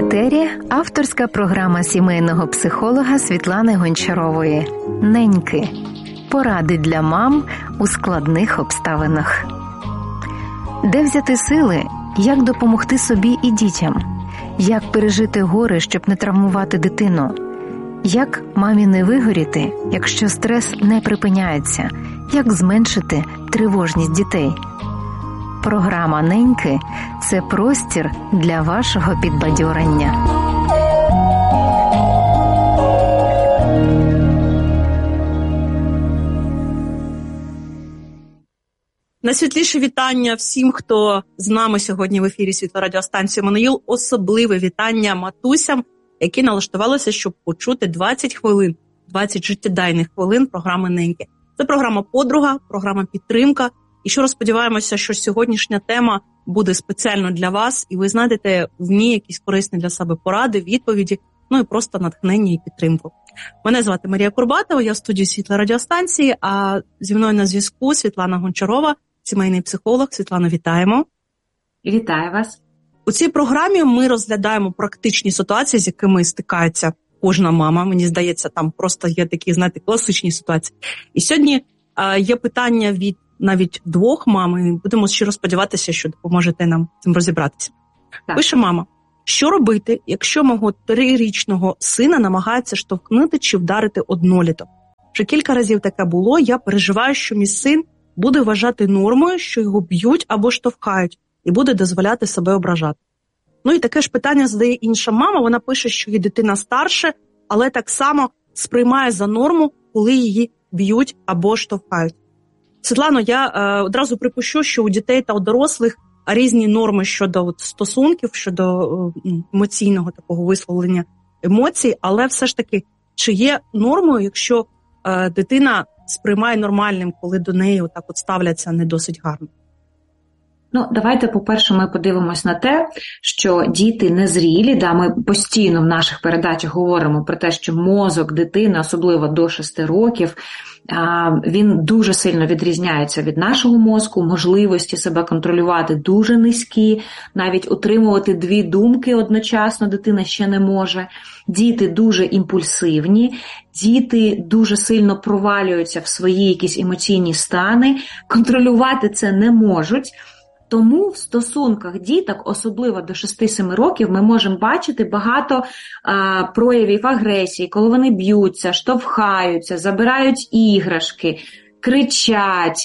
етері авторська програма сімейного психолога Світлани Гончарової «Неньки. Поради для мам у складних обставинах». Де взяти сили, як допомогти собі і дітям? Як пережити горе, щоб не травмувати дитину? Як мамі не вигоріти, якщо стрес не припиняється? Як зменшити тривожність дітей? Програма «Неньки» – це простір для вашого підбадьорення. Найсвітліше вітання всім, хто з нами сьогодні в ефірі світлорадіостанції «Еммануїл». Особливе вітання матусям, які налаштувалися, щоб почути 20 хвилин, 20 життєдайних хвилин програми «Неньки». Це програма «Подруга», програма «Підтримка». І щиро сподіваємося, що сьогоднішня тема буде спеціально для вас, і ви знайдете в ній якісь корисні для себе поради, відповіді, ну і просто натхнення і підтримку. Мене звати Марія Курбатова, я в студії світлорадіостанції, а зі мною на зв'язку Світлана Гончарова, сімейний психолог. Світлано, вітаємо. Вітаю вас. У цій програмі ми розглядаємо практичні ситуації, з якими стикається кожна мама. Мені здається, там просто є такі, знаєте, класичні ситуації. І сьогодні є питання від навіть двох мам, і будемо щиро сподіватися, що допоможете нам цим розібратися. Так. Пише мама: що робити, якщо мого 3-річного сина намагається штовхнути чи вдарити одноліток? Вже кілька разів таке було, я переживаю, що мій син буде вважати нормою, що його б'ють або штовхають, і буде дозволяти себе ображати. Ну і таке ж питання задає інша мама, вона пише, що її дитина старше, але так само сприймає за норму, коли її б'ють або штовхають. Світлано, я одразу припущу, що у дітей та у дорослих різні норми щодо стосунків, щодо емоційного такого висловлення емоцій, але все ж таки, чи є нормою, якщо дитина сприймає нормальним, коли до неї отак от ставляться не досить гарно? Ну, давайте, по-перше, ми подивимось на те, що діти незрілі, ми постійно в наших передачах говоримо про те, що мозок дитини, особливо до 6 років, він дуже сильно відрізняється від нашого мозку, можливості себе контролювати дуже низькі, навіть утримувати 2 думки одночасно дитина ще не може. Діти дуже імпульсивні, діти дуже сильно провалюються в свої якісь емоційні стани, контролювати це не можуть. Тому в стосунках діток, особливо до 6-7 років, ми можемо бачити багато проявів агресії, коли вони б'ються, штовхаються, забирають іграшки, кричать,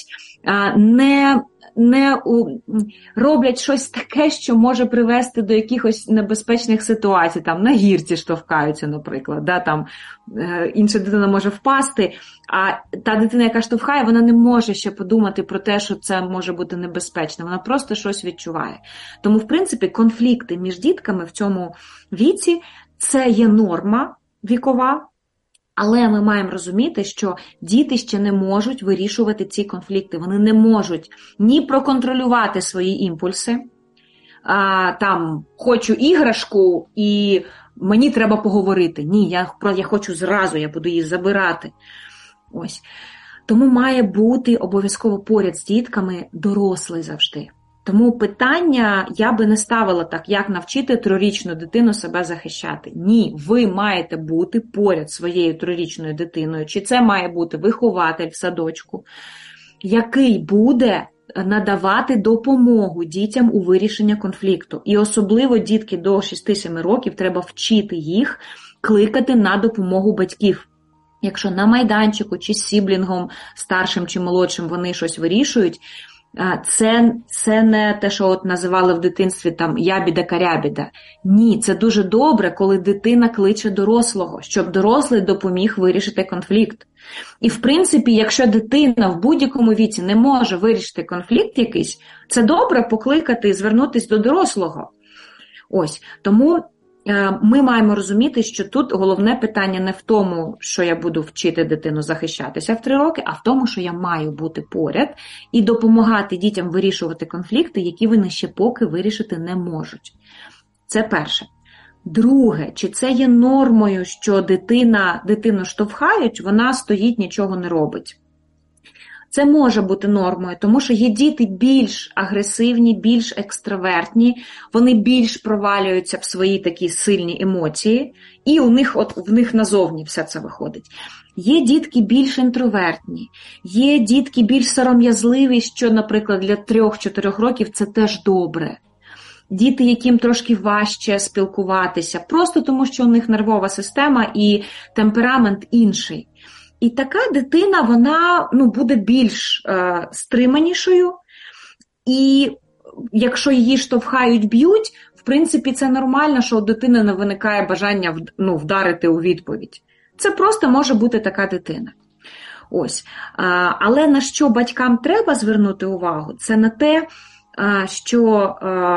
не роблять щось таке, що може привести до якихось небезпечних ситуацій, там на гірці штовхаються, наприклад, там інша дитина може впасти, а та дитина, яка штовхає, вона не може ще подумати про те, що це може бути небезпечно, вона просто щось відчуває. Тому, в принципі, конфлікти між дітками в цьому віці – це є норма вікова, але ми маємо розуміти, що діти ще не можуть вирішувати ці конфлікти. Вони не можуть ні проконтролювати свої імпульси, там, хочу іграшку і мені треба поговорити. Ні, я хочу зразу, я буду її забирати. Ось. Тому має бути обов'язково поряд з дітками дорослий завжди. Тому питання я би не ставила так, як навчити 3-річну дитину себе захищати. Ні, ви маєте бути поряд своєю 3-річною дитиною, чи це має бути вихователь в садочку, який буде надавати допомогу дітям у вирішенні конфлікту. І особливо дітки до 6-7 років треба вчити їх кликати на допомогу батьків. Якщо на майданчику чи з сіблінгом, старшим чи молодшим, вони щось вирішують, це не те, що називали в дитинстві там ябіда-карябіда. Ні, це дуже добре, коли дитина кличе дорослого, щоб дорослий допоміг вирішити конфлікт. І, в принципі, якщо дитина в будь-якому віці не може вирішити конфлікт якийсь, це добре покликати і звернутися до дорослого. Ось, тому ми маємо розуміти, що тут головне питання не в тому, що я буду вчити дитину захищатися в 3 роки, а в тому, що я маю бути поряд і допомагати дітям вирішувати конфлікти, які вони ще поки вирішити не можуть. Це перше. Друге, чи це є нормою, що дитину штовхають, вона стоїть, нічого не робить? Це може бути нормою, тому що є діти більш агресивні, більш екстравертні, вони більш провалюються в свої такі сильні емоції, і в них назовні все це виходить. Є дітки більш інтровертні, є дітки більш сором'язливі, що, наприклад, для 3-4 років це теж добре. Діти, яким трошки важче спілкуватися, просто тому, що у них нервова система і темперамент інший. І така дитина, вона буде більш стриманішою, і якщо її штовхають, б'ють, в принципі, це нормально, що у дитини не виникає бажання вдарити у відповідь. Це просто може бути така дитина. Ось. Але на що батькам треба звернути увагу, це на те, що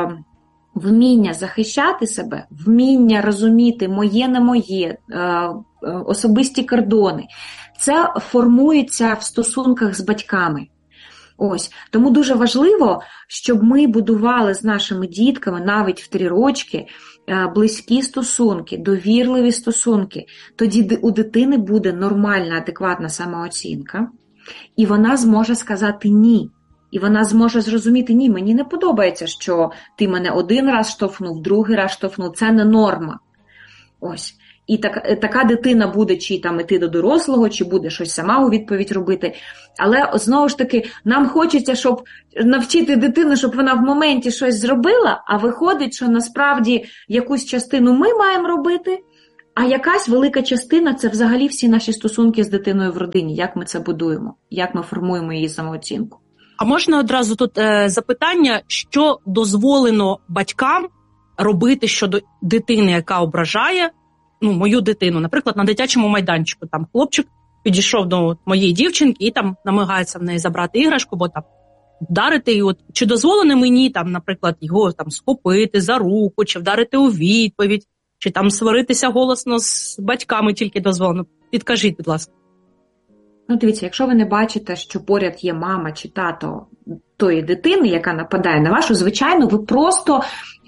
вміння захищати себе, вміння розуміти моє, не моє, особисті кордони, це формується в стосунках з батьками. Ось. Тому дуже важливо, щоб ми будували з нашими дітками навіть в 3 рочки близькі стосунки, довірливі стосунки. Тоді у дитини буде нормальна, адекватна самооцінка, і вона зможе сказати «ні». І вона зможе зрозуміти, ні, мені не подобається, що ти мене 1 раз штовхнув, 2-й раз штовхнув, це не норма. Ось. І така дитина буде чи там іти до дорослого, чи буде щось сама у відповідь робити. Але, знову ж таки, нам хочеться, щоб навчити дитину, щоб вона в моменті щось зробила, а виходить, що насправді якусь частину ми маємо робити, а якась велика частина – це взагалі всі наші стосунки з дитиною в родині, як ми це будуємо, як ми формуємо її самооцінку. А можна одразу тут запитання, що дозволено батькам робити щодо дитини, яка ображає, мою дитину, наприклад, на дитячому майданчику. Там хлопчик підійшов до моєї дівчинки і там намагається в неї забрати іграшку, бо там вдарити її. Чи дозволено мені, там, наприклад, його там схопити за руку, чи вдарити у відповідь, чи там сваритися голосно з батьками тільки дозволено? Підкажіть, будь ласка. Дивіться, якщо ви не бачите, що поряд є мама чи тато тої дитини, яка нападає на вашу, звичайно, ви просто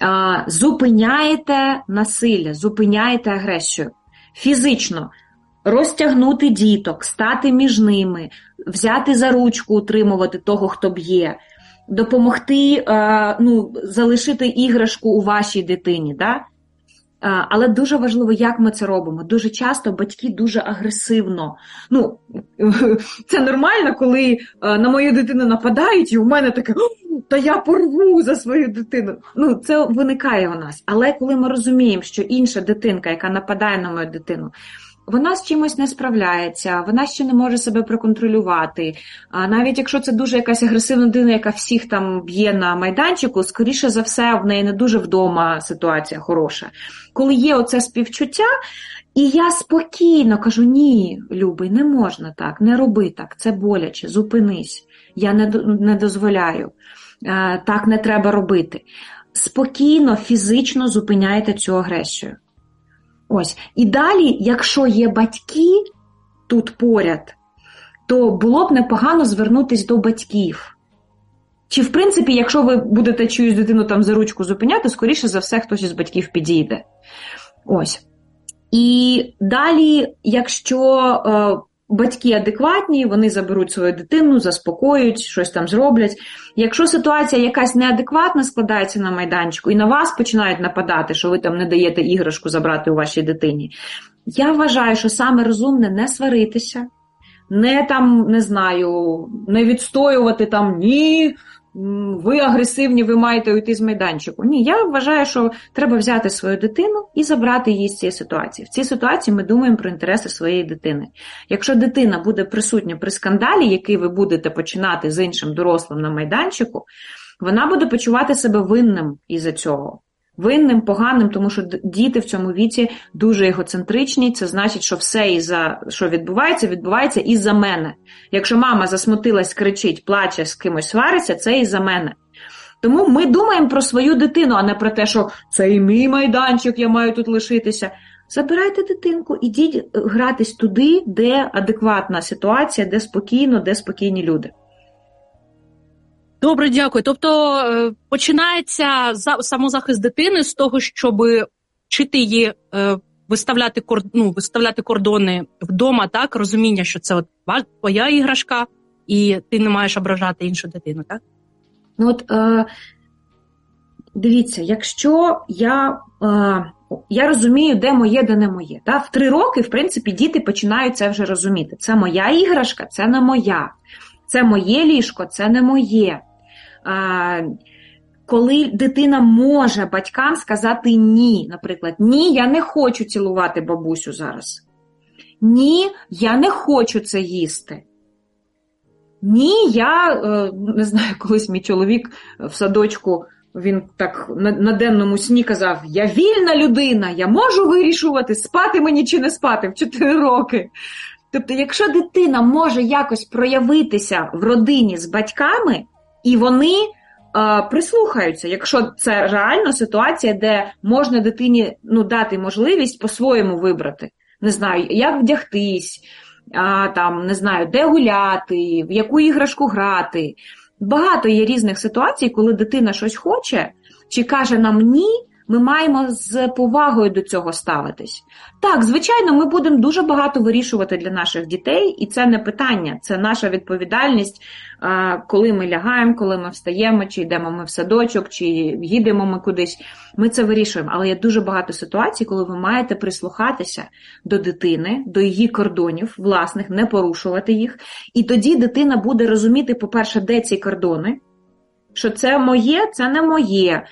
зупиняєте насилля, зупиняєте агресію. Фізично розтягнути діток, стати між ними, взяти за ручку, утримувати того, хто б'є, допомогти залишити іграшку у вашій дитині, да? Але дуже важливо, як ми це робимо. Дуже часто батьки дуже агресивно. Це нормально, коли на мою дитину нападають, і у мене таке, та я порву за свою дитину. Це виникає у нас. Але коли ми розуміємо, що інша дитинка, яка нападає на мою дитину, вона з чимось не справляється, вона ще не може себе проконтролювати. Навіть якщо це дуже якась агресивна дитина, яка всіх там б'є на майданчику, скоріше за все, в неї не дуже вдома ситуація хороша. Коли є оце співчуття, і я спокійно кажу, ні, любий, не можна так, не роби так, це боляче, зупинись, я не дозволяю, так не треба робити. Спокійно, фізично зупиняйте цю агресію. Ось. І далі, якщо є батьки тут поряд, то було б непогано звернутися до батьків. Чи, в принципі, якщо ви будете чиюсь дитину там за ручку зупиняти, скоріше за все, хтось із батьків підійде. Ось. І далі, якщо батьки адекватні, вони заберуть свою дитину, заспокоюють, щось там зроблять. Якщо ситуація якась неадекватна складається на майданчику і на вас починають нападати, що ви там не даєте іграшку забрати у вашій дитині, я вважаю, що саме розумне не сваритися, не відстоювати там, ні, ви агресивні, ви маєте уйти з майданчику. Ні, я вважаю, що треба взяти свою дитину і забрати її з цієї ситуації. В цій ситуації ми думаємо про інтереси своєї дитини. Якщо дитина буде присутня при скандалі, який ви будете починати з іншим дорослим на майданчику, вона буде почувати себе винним із-за цього. Винним, поганим, тому що діти в цьому віці дуже егоцентричні, це значить, що все, що відбувається із-за мене. Якщо мама засмутилась, кричить, плаче, з кимось свариться, це із-за мене. Тому ми думаємо про свою дитину, а не про те, що це і мій майданчик, я маю тут лишитися. Забирайте дитинку, ідіть гратись туди, де адекватна ситуація, де спокійно, де спокійні люди. Добре, дякую. Тобто починається самозахист дитини з того, щоб вчити її виставляти кордони вдома, так, розуміння, що це твоя іграшка, і ти не маєш ображати іншу дитину, так? Ну от, дивіться, якщо я розумію, де моє, де не моє. Да? В 3 роки, в принципі, діти починають це вже розуміти. Це моя іграшка, це не моя. Це моє ліжко, це не моє. Коли дитина може батькам сказати ні, наприклад, ні, я не хочу цілувати бабусю зараз. Ні, я не хочу це їсти. Ні, я, не знаю, колись мій чоловік в садочку, він так на денному сні казав, я вільна людина, я можу вирішувати, спати мені чи не спати в 4 роки. Тобто, якщо дитина може якось проявитися в родині з батьками, і вони прислухаються, якщо це реально ситуація, де можна дитині дати можливість по-своєму вибрати. Не знаю, як вдягтись, там, не знаю, де гуляти, в яку іграшку грати. Багато є різних ситуацій, коли дитина щось хоче, чи каже нам ні, ми маємо з повагою до цього ставитись. Так, звичайно, ми будемо дуже багато вирішувати для наших дітей, і це не питання, це наша відповідальність, коли ми лягаємо, коли ми встаємо, чи йдемо ми в садочок, чи їдемо ми кудись, ми це вирішуємо. Але є дуже багато ситуацій, коли ви маєте прислухатися до дитини, до її кордонів власних, не порушувати їх, і тоді дитина буде розуміти, по-перше, де ці кордони, що це моє, це не моє,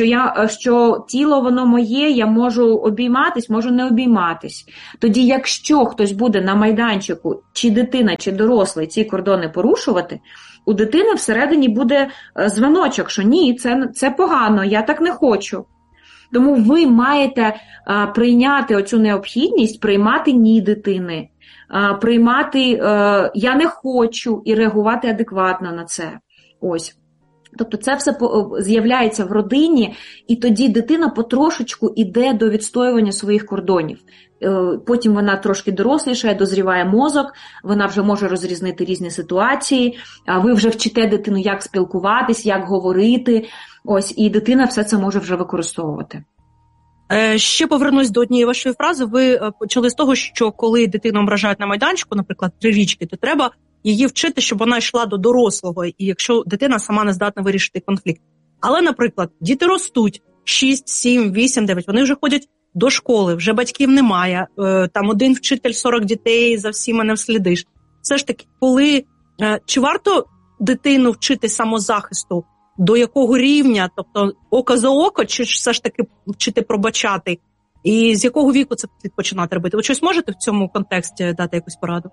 що тіло воно моє, я можу обійматись, можу не обійматись. Тоді, якщо хтось буде на майданчику, чи дитина, чи дорослий, ці кордони порушувати, у дитини всередині буде дзвіночок, що ні, це погано, я так не хочу. Тому ви маєте прийняти оцю необхідність, приймати ні дитини, приймати я не хочу і реагувати адекватно на це. Ось. Тобто це все з'являється в родині, і тоді дитина потрошечку йде до відстоювання своїх кордонів. Потім вона трошки дорослішає, дозріває мозок, вона вже може розрізнити різні ситуації, ви вже вчите дитину, як спілкуватись, як говорити, ось, і дитина все це може вже використовувати. Ще повернусь до однієї вашої фрази. Ви почали з того, що коли дитину ображають на майданчику, наприклад, 3-річки, то треба її вчити, щоб вона йшла до дорослого, і якщо дитина сама не здатна вирішити конфлікт. Але, наприклад, діти ростуть 6, 7, 8, 9, вони вже ходять до школи, вже батьків немає, там один вчитель, 40 дітей, за всіма не вслідиш. Все ж таки, чи варто дитину вчити самозахисту, до якого рівня, тобто око за око, чи все ж таки вчити пробачати, і з якого віку це починати робити? Ви щось можете в цьому контексті дати якусь пораду?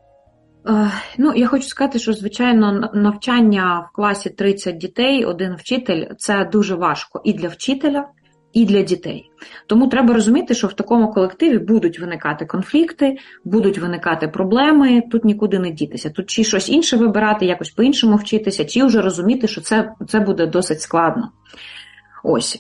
Я хочу сказати, що, звичайно, навчання в класі 30 дітей, один вчитель, це дуже важко і для вчителя, і для дітей. Тому треба розуміти, що в такому колективі будуть виникати конфлікти, будуть виникати проблеми, тут нікуди не дітися. Тут чи щось інше вибирати, якось по-іншому вчитися, чи вже розуміти, що це буде досить складно. Ось,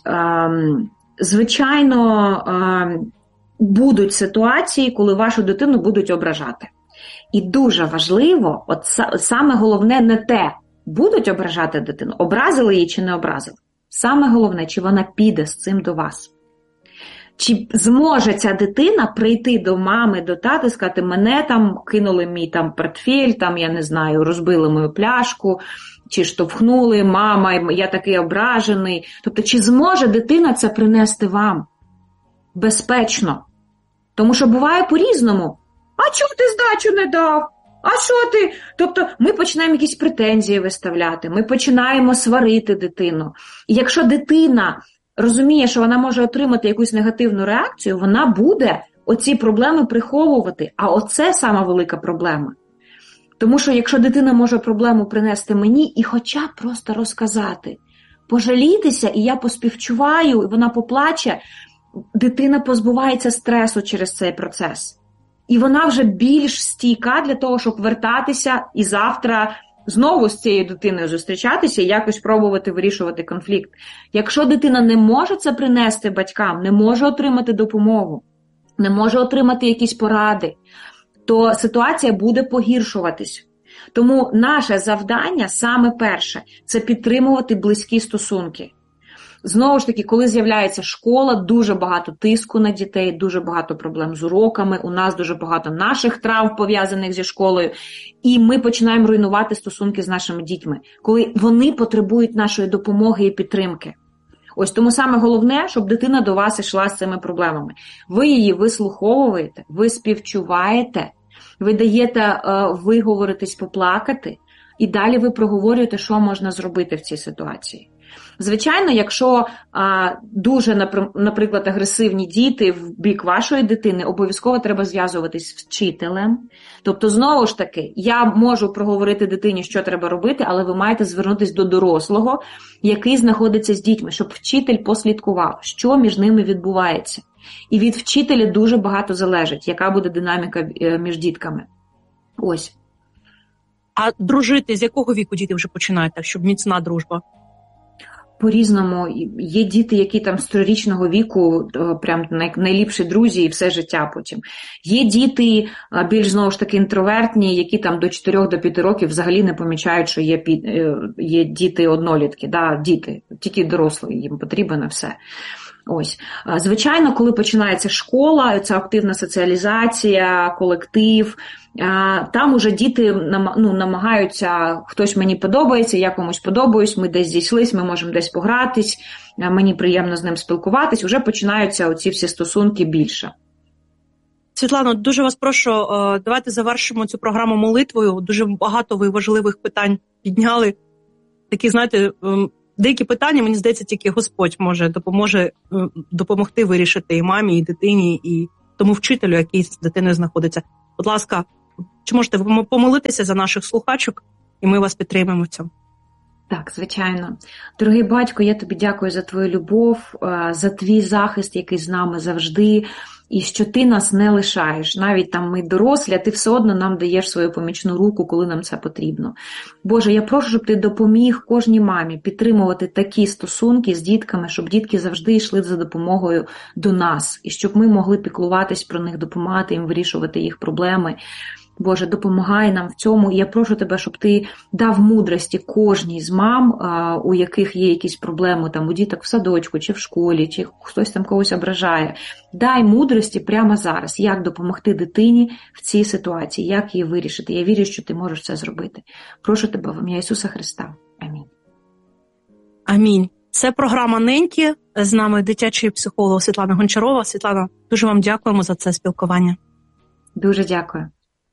звичайно, будуть ситуації, коли вашу дитину будуть ображати. І дуже важливо, от саме головне не те, будуть ображати дитину, образили її чи не образили. Саме головне, чи вона піде з цим до вас. Чи зможе ця дитина прийти до мами, до тата і сказати, мене там кинули мій там портфель, там, я не знаю, розбили мою пляшку, чи штовхнули, мама, я такий ображений. Тобто, чи зможе дитина це принести вам безпечно? Тому що буває по-різному. А чого ти здачу не дав? А що ти? Тобто ми починаємо якісь претензії виставляти, ми починаємо сварити дитину. І якщо дитина розуміє, що вона може отримати якусь негативну реакцію, вона буде оці проблеми приховувати. А оце сама велика проблема. Тому що якщо дитина може проблему принести мені і хоча б просто розказати, пожалітися, і я поспівчуваю, і вона поплаче, дитина позбувається стресу через цей процес. І вона вже більш стійка для того, щоб вертатися і завтра знову з цією дитиною зустрічатися і якось пробувати вирішувати конфлікт. Якщо дитина не може це принести батькам, не може отримати допомогу, не може отримати якісь поради, то ситуація буде погіршуватись. Тому наше завдання, саме перше, це підтримувати близькі стосунки. Знову ж таки, коли з'являється школа, дуже багато тиску на дітей, дуже багато проблем з уроками, у нас дуже багато наших травм пов'язаних зі школою, і ми починаємо руйнувати стосунки з нашими дітьми, коли вони потребують нашої допомоги і підтримки. Ось тому саме головне, щоб дитина до вас йшла з цими проблемами. Ви її вислуховуєте, ви співчуваєте, ви даєте виговоритись, поплакати, і далі ви проговорюєте, що можна зробити в цій ситуації. Звичайно, якщо дуже, наприклад, агресивні діти в бік вашої дитини, обов'язково треба зв'язуватись з вчителем. Тобто, знову ж таки, я можу проговорити дитині, що треба робити, але ви маєте звернутися до дорослого, який знаходиться з дітьми, щоб вчитель послідкував, що між ними відбувається. І від вчителя дуже багато залежить, яка буде динаміка між дітками. Ось. А дружити, з якого віку діти вже починають, так, щоб міцна дружба? По-різному. Є діти, які там з 3-річного віку прям найліпші друзі і все життя потім. Є діти більш, знову ж таки, інтровертні, які там до 4-5 років взагалі не помічають, що є діти-однолітки, да, діти, тільки дорослі, їм потрібно все. Ось. Звичайно, коли починається школа, ця активна соціалізація, колектив, там уже діти намагаються, хтось мені подобається, я комусь подобаюсь, ми десь зійшлись, ми можемо десь погратись, мені приємно з ним спілкуватись, вже починаються оці всі стосунки більше. Світлано, дуже вас прошу, давайте завершимо цю програму молитвою. Дуже багато ви важливих питань підняли. Такі, знаєте, деякі питання, мені здається, тільки Господь може допомогти вирішити і мамі, і дитині, і тому вчителю, який з дитиною знаходиться. Будь ласка, чи можете ви помолитися за наших слухачок, і ми вас підтримаємо в цьому? Так, звичайно. Дорогий батько, я тобі дякую за твою любов, за твій захист, який з нами завжди, і що ти нас не лишаєш. Навіть там ми дорослі, а ти все одно нам даєш свою помічну руку, коли нам це потрібно. Боже, я прошу, щоб ти допоміг кожній мамі підтримувати такі стосунки з дітками, щоб дітки завжди йшли за допомогою до нас, і щоб ми могли піклуватись про них, допомагати їм вирішувати їх проблеми. Боже, допомагай нам в цьому. І я прошу тебе, щоб ти дав мудрості кожній з мам, у яких є якісь проблеми там, у діток в садочку, чи в школі, чи хтось там когось ображає. Дай мудрості прямо зараз, як допомогти дитині в цій ситуації, як її вирішити. Я вірю, що ти можеш це зробити. Прошу тебе в ім'я Ісуса Христа. Амінь. Амінь. Це програма «Неньки». З нами дитячий психолог Світлана Гончарова. Світлана, дуже вам дякуємо за це спілкування. Дуже дякую.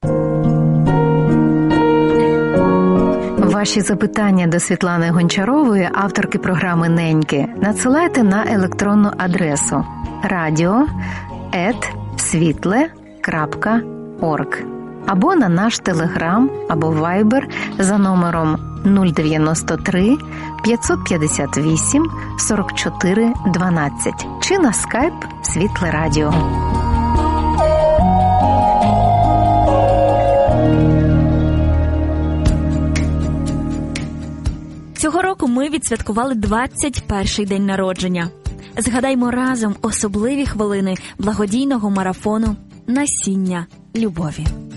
Ваші запитання до Світлани Гончарової, авторки програми «Неньки», надсилайте на електронну адресу radio@svitle.org або на наш телеграм або вайбер за номером 093 558 44 12 чи на скайп «Світле Радіо». Цього року ми відсвяткували 21-й день народження. Згадаймо разом особливі хвилини благодійного марафону «Насіння любові».